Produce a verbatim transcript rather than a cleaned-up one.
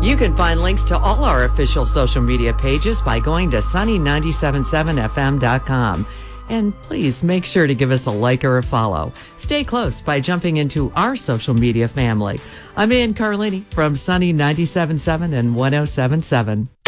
You can find links to all our official social media pages by going to sunny nine seven seven f m dot com. And please make sure to give us a like or a follow. Stay close by jumping into our social media family. I'm Ann Carlini from Sunny ninety-seven point seven and one oh seven point seven.